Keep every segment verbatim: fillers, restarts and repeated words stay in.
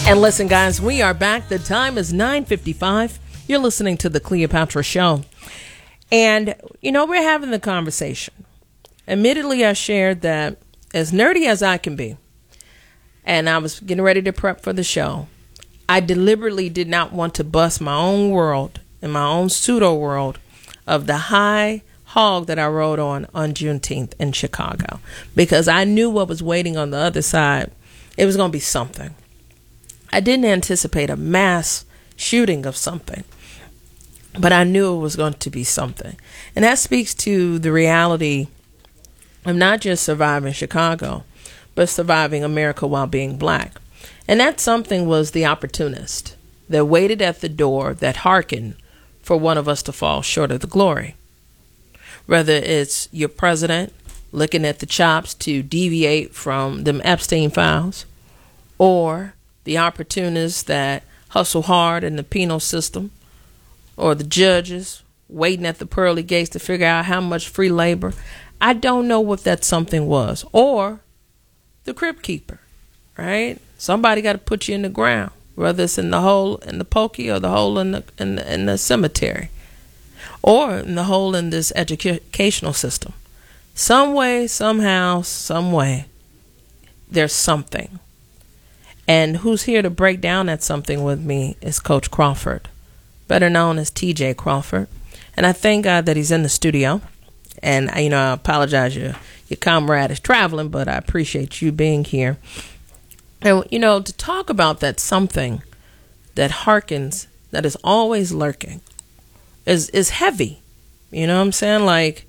And listen, guys, we are back. The time is nine fifty-five. You're listening to the Cleopatra Show. And, you know, we're having the conversation. Admittedly, I shared that as nerdy as I can be, and I was getting ready to prep for the show, I deliberately did not want to bust my own world and my own pseudo world of the high hog that I rode on on Juneteenth in Chicago, because I knew what was waiting on the other side. It was going to be something. I didn't anticipate a mass shooting of something, but I knew it was going to be something. And that speaks to the reality of not just surviving Chicago, but surviving America while being black. And that something was the opportunist that waited at the door, that hearkened for one of us to fall short of the glory. Whether it's your president looking at the chops to deviate from them Epstein files, or the opportunists that hustle hard in the penal system, or the judges waiting at the pearly gates to figure out how much free labor. I don't know what that something was. Or the crypt keeper, right? Somebody got to put you in the ground, whether it's in the hole in the pokey or the hole in the, in the, in the cemetery, or in the hole in this educational system. Some way, somehow, some way, there's something. And who's here to break down that something with me is Coach Crawford, better known as T J Crawford. And I thank God that he's in the studio. And, you know, I apologize, your, your comrade is traveling, but I appreciate you being here. And, you know, to talk about that something that harkens, that is always lurking, is, is heavy. You know what I'm saying? Like,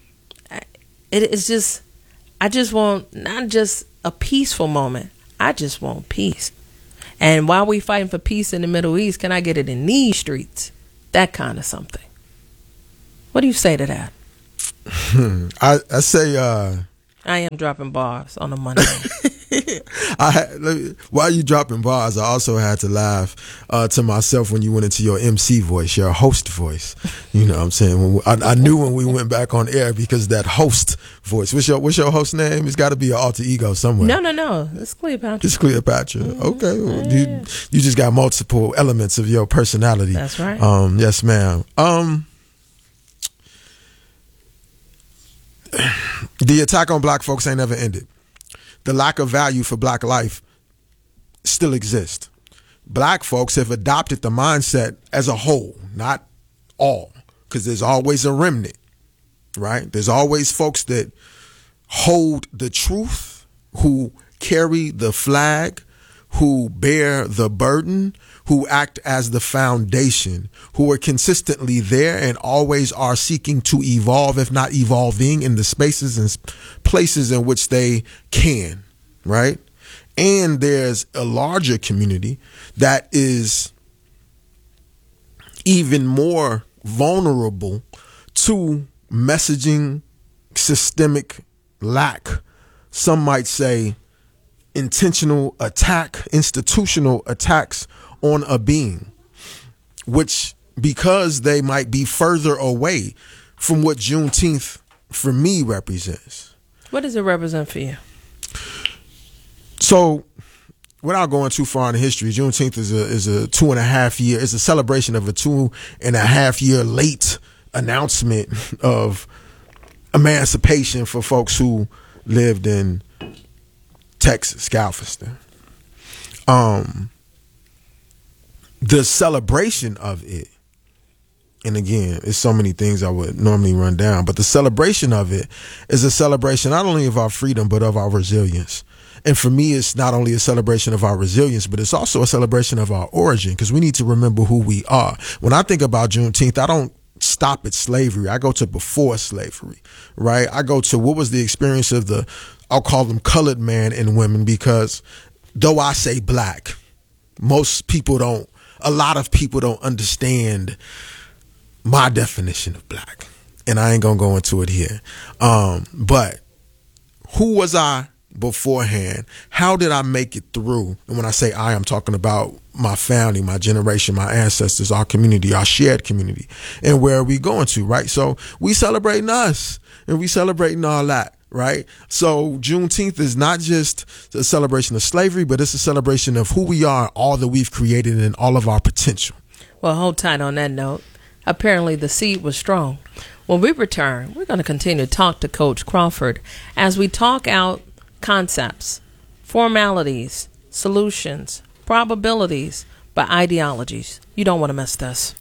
it is just, I just want not just a peaceful moment. I just want peace. And while we fighting for peace in the Middle East, can I get it in these streets? That kind of something. What do you say to that? I, I say... Uh, I am dropping bars on a Monday. I me, while you dropping bars, I also had to laugh uh, to myself when you went into your M C voice, your host voice. You know what I'm saying? When we, I, I knew when we went back on air, because that host voice. What's your, what's your host name? It's got to be an alter ego somewhere. No, no, no. It's Cleopatra. It's Cleopatra. Mm-hmm. Okay. Well, yeah. you, you just got multiple elements of your personality. That's right. Um, yes, ma'am. Um, the attack on black folks ain't never ended. The lack of value for black life still exists. Black folks have adopted the mindset as a whole, not all, because there's always a remnant, right? There's always folks that hold the truth, who carry the flag, who bear the burden, who act as the foundation, who are consistently there and always are seeking to evolve, if not evolving, in the spaces and places in which they can, right? And there's a larger community that is even more vulnerable to messaging, systemic lack, some might say intentional attack, institutional attacks on a being, which, because they might be further away from what Juneteenth for me represents. What does it represent for you? So, without going too far into history, Juneteenth is a is a two and a half year, it's a celebration of a two and a half year late announcement of emancipation for folks who lived in Texas, Galveston. Um, the celebration of it, and again, it's so many things I would normally run down, but the celebration of it is a celebration not only of our freedom, but of our resilience. And for me, it's not only a celebration of our resilience, but it's also a celebration of our origin, because we need to remember who we are. When I think about Juneteenth, I don't stop at slavery. I go to before slavery, right? I go to what was the experience of the, I'll call them colored man and women, because though I say black, most people don't, a lot of people don't understand my definition of black. And I ain't gonna go into it here. Um, but who was I beforehand? How did I make it through? And when I say I, I'm talking about my family, my generation, my ancestors, our community, our shared community. And where are we going to, right? So we celebrating us, and we celebrating all that. right? So Juneteenth is not just a celebration of slavery, but it's a celebration of who we are, all that we've created, and all of our potential. Well, hold tight on that note. Apparently the seed was strong. When we return, we're going to continue to talk to Coach Crawford as we talk out concepts, formalities, solutions, probabilities, but ideologies. You don't want to miss this.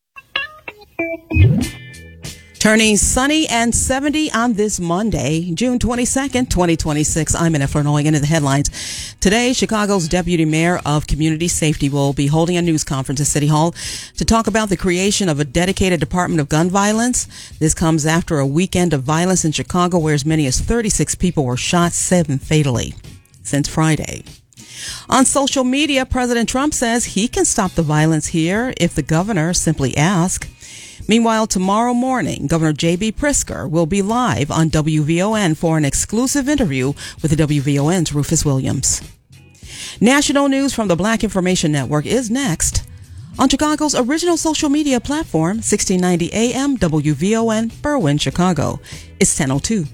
Turning sunny and seventy on this Monday, June twenty-second, twenty twenty-six. I'm Annette Flournoy. Into the headlines. Today, Chicago's Deputy Mayor of Community Safety will be holding a news conference at City Hall to talk about the creation of a dedicated Department of Gun Violence. This comes after a weekend of violence in Chicago where as many as thirty-six people were shot, seven fatally, since Friday. On social media, President Trump says he can stop the violence here if the governor simply asks. Meanwhile, tomorrow morning, Governor J B. Pritzker will be live on W V O N for an exclusive interview with the W V O N's Rufus Williams. National news from the Black Information Network is next on Chicago's original social media platform, sixteen ninety A M W V O N, Berwyn, Chicago. It's ten oh two.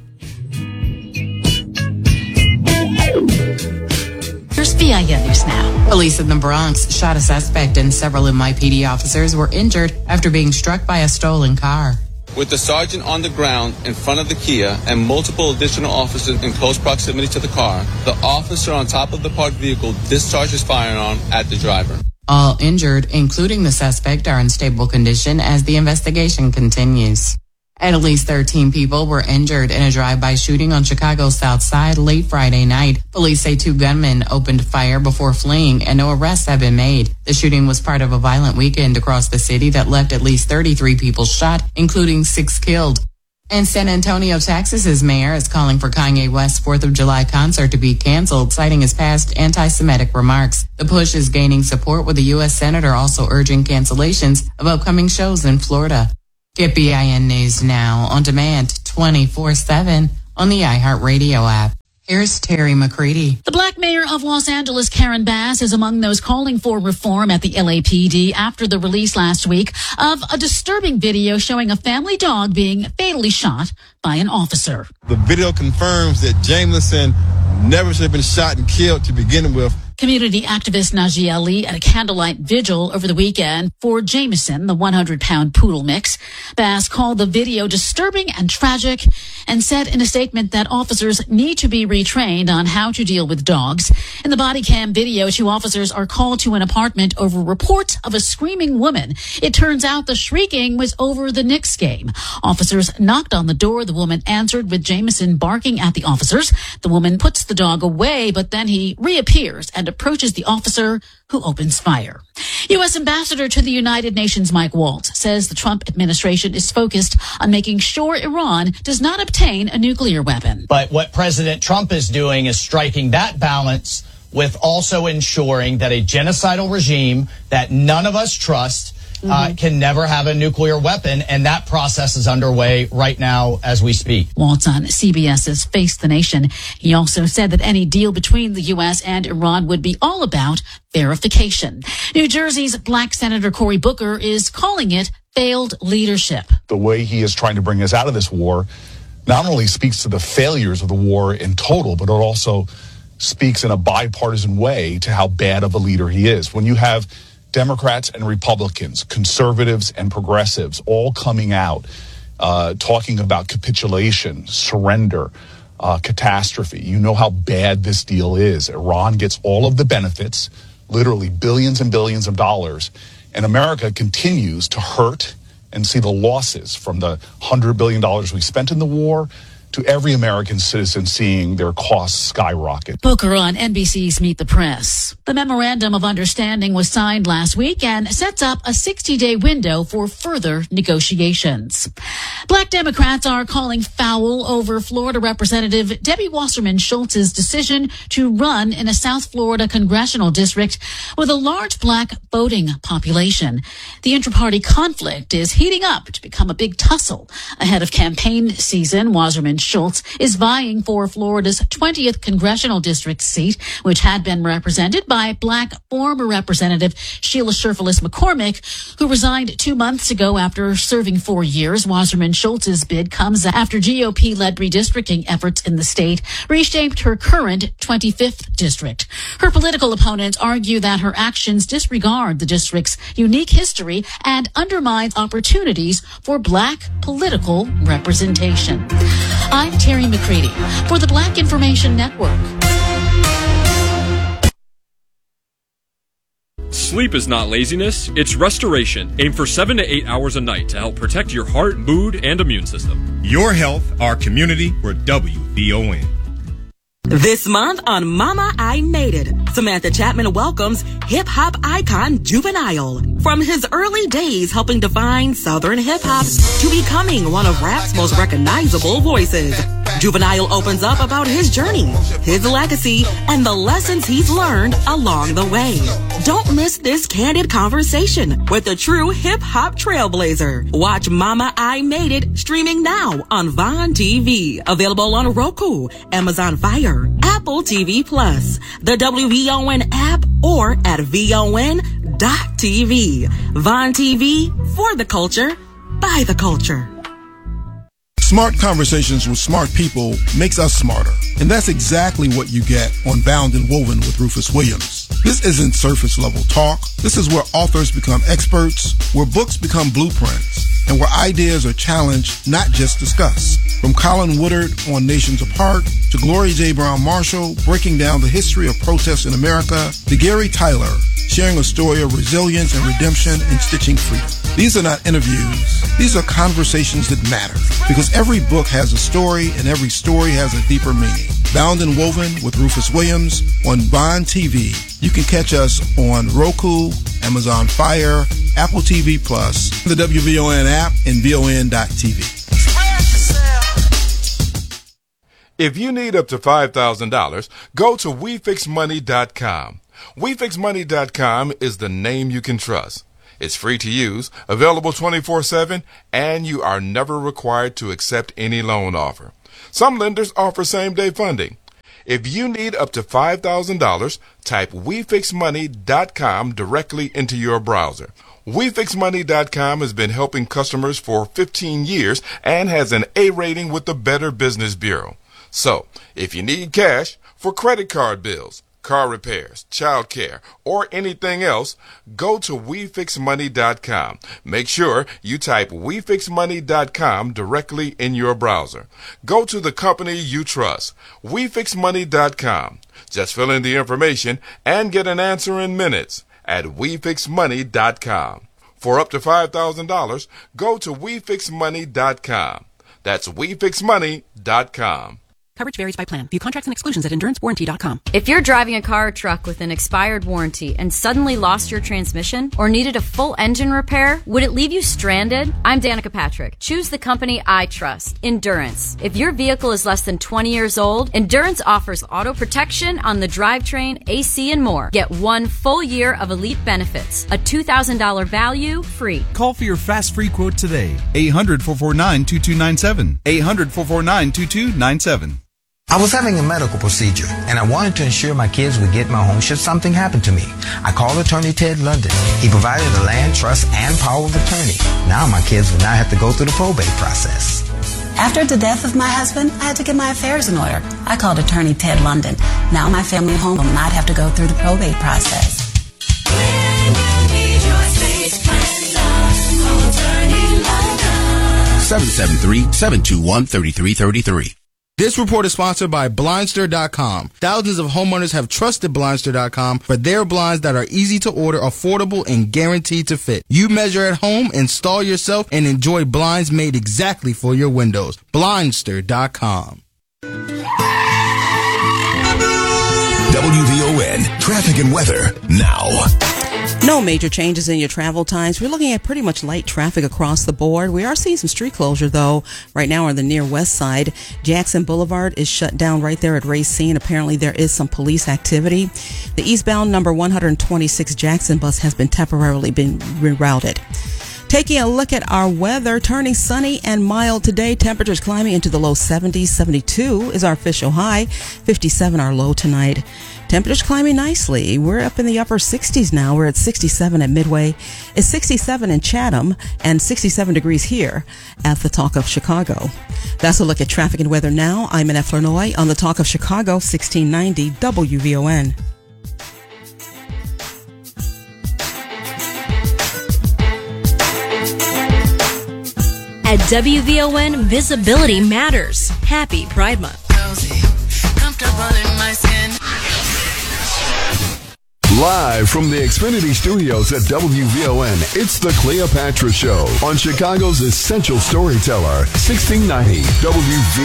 Here's V I N News Now. Police in the Bronx shot a suspect and several N Y P D officers were injured after being struck by a stolen car. With the sergeant on the ground in front of the Kia and multiple additional officers in close proximity to the car, the officer on top of the parked vehicle discharged his firearm at the driver. All injured, including the suspect, are in stable condition as the investigation continues. At least thirteen people were injured in a drive-by shooting on Chicago's South Side late Friday night. Police say two gunmen opened fire before fleeing and no arrests have been made. The shooting was part of a violent weekend across the city that left at least thirty-three people shot, including six killed. And San Antonio, Texas's mayor is calling for Kanye West's fourth of July concert to be canceled, citing his past anti-Semitic remarks. The push is gaining support, with the U S senator also urging cancellations of upcoming shows in Florida. Get B I N News Now on demand twenty-four seven on the iHeartRadio app. Here's Terry McCready. The Black mayor of Los Angeles, Karen Bass, is among those calling for reform at the L A P D after the release last week of a disturbing video showing a family dog being fatally shot by an officer. The video confirms that Jameson never should have been shot and killed to begin with. Community activist Najee Ali at a candlelight vigil over the weekend for Jameson, the one hundred pound poodle mix. Bass called the video disturbing and tragic and said in a statement that officers need to be retrained on how to deal with dogs. In the body cam video, two officers are called to an apartment over reports of a screaming woman. It turns out the shrieking was over the Knicks game. Officers knocked on the door. The woman answered with Jameson barking at the officers. The woman puts the dog away, but then he reappears and approaches the officer, who opens fire. U S Ambassador to the United Nations Mike Waltz says the Trump administration is focused on making sure Iran does not obtain a nuclear weapon. But what President Trump is doing is striking that balance with also ensuring that a genocidal regime that none of us trust Mm-hmm. Uh, can never have a nuclear weapon, and that process is underway right now as we speak. Waltz on CBS's Face the Nation. He also said that any deal between the U S and Iran would be all about verification. New Jersey's Black Senator Cory Booker is calling it failed leadership. The way he is trying to bring us out of this war not only speaks to the failures of the war in total, but it also speaks in a bipartisan way to how bad of a leader he is. When you have Democrats and Republicans, conservatives and progressives all coming out, uh, talking about capitulation, surrender, uh, catastrophe. You know how bad this deal is. Iran gets all of the benefits, literally billions and billions of dollars, and America continues to hurt and see the losses from the one hundred billion dollars we spent in the war to every American citizen seeing their costs skyrocket. Booker on N B C's Meet the Press. The Memorandum of Understanding was signed last week and sets up a sixty-day window for further negotiations. Black Democrats are calling foul over Florida Representative Debbie Wasserman Schultz's decision to run in a South Florida congressional district with a large black voting population. The intra-party conflict is heating up to become a big tussle ahead of campaign season. Wasserman Schultz is vying for Florida's twentieth congressional district seat, which had been represented by black former Representative Sheila Sherfilis McCormick, who resigned two months ago after serving four years. Wasserman Schultz's bid comes after G O P-led redistricting efforts in the state reshaped her current twenty-fifth district. Her political opponents argue that her actions disregard the district's unique history and undermine opportunities for black political representation. I'm Terry McCready for the Black Information Network. Sleep is not laziness, it's restoration. Aim for seven to eight hours a night to help protect your heart, mood, and immune system. Your health, our community, we're W V O N. This month on Mama, I Made It, Samantha Chapman welcomes hip-hop icon Juvenile. From his early days helping define Southern hip-hop to becoming one of rap's most recognizable voices, Juvenile opens up about his journey, his legacy, and the lessons he's learned along the way. Don't miss this candid conversation with a true hip-hop trailblazer. Watch Mama, I Made It streaming now on Vaughn T V. Available on Roku, Amazon Fire, Apple T V Plus, the W V O N app, or at V O N dot T V. Vaughn T V, for the culture, by the culture. Smart conversations with smart people makes us smarter. And that's exactly what you get on Bound and Woven with Rufus Williams. This isn't surface level talk. This is where authors become experts, where books become blueprints, and where ideas are challenged, not just discussed. From Colin Woodard on Nations Apart, to Gloria J. Brown Marshall breaking down the history of protests in America, to Gary Tyler sharing a story of resilience and redemption and stitching freedom. These are not interviews. These are conversations that matter, because every book has a story and every story has a deeper meaning. Bound and Woven with Rufus Williams on Vaughn T V. You can catch us on Roku, Amazon Fire, Apple T V Plus, the W V O N app, and V O N dot T V. If you need up to five thousand dollars, go to we fix money dot com. we fix money dot com is the name you can trust. It's free to use, available twenty-four seven, and you are never required to accept any loan offer. Some lenders offer same-day funding. If you need up to five thousand dollars, type we fix money dot com directly into your browser. we fix money dot com has been helping customers for fifteen years and has an A rating with the Better Business Bureau. So, if you need cash for credit card bills, car repairs, child care, or anything else, go to we fix money dot com. Make sure you type we fix money dot com directly in your browser. Go to the company you trust, we fix money dot com. Just fill in the information and get an answer in minutes at we fix money dot com. For up to five thousand dollars, go to we fix money dot com. That's we fix money dot com. Coverage varies by plan. View contracts and exclusions at endurance warranty dot com. If you're driving a car or truck with an expired warranty and suddenly lost your transmission or needed a full engine repair, would it leave you stranded? I'm Danica Patrick. Choose the company I trust, Endurance. If your vehicle is less than twenty years old, Endurance offers auto protection on the drivetrain, A C, and more. Get one full year of elite benefits, a two thousand dollars value free. Call for your fast free quote today. eight hundred, four four nine, two two nine seven. eight hundred, four four nine, two two nine seven. I was having a medical procedure, and I wanted to ensure my kids would get my home should something happen to me. I called attorney Ted London. He provided a land trust and power of attorney. Now my kids would not have to go through the probate process. After the death of my husband, I had to get my affairs in order. I called attorney Ted London. Now my family home will not have to go through the probate process. seven seven three, seven two one, three three three three. This report is sponsored by Blindster dot com. Thousands of homeowners have trusted Blindster dot com for their blinds that are easy to order, affordable, and guaranteed to fit. You measure at home, install yourself, and enjoy blinds made exactly for your windows. Blindster dot com. W V O N Traffic and Weather now. No major changes in your travel times. We're looking at pretty much light traffic across the board. We are seeing some street closure, though, right now on the near west side. Jackson Boulevard is shut down right there at Racine. Apparently, there is some police activity. The eastbound number one twenty-six Jackson bus has been temporarily been rerouted. Taking a look at our weather, turning sunny and mild today. Temperatures climbing into the low seventies. seventy-two is our official high. fifty-seven our low tonight. Temperatures climbing nicely. We're up in the upper sixties now. We're at sixty-seven at Midway. It's sixty-seven in Chatham and sixty-seven degrees here at the Talk of Chicago. That's a look at traffic and weather now. I'm Annette Flournoy on the Talk of Chicago, sixteen ninety W V O N. At W V O N, visibility matters. Happy Pride Month. Live from the Xfinity Studios at W V O N, it's the Cleopatra Show on Chicago's Essential Storyteller, sixteen ninety W V O N.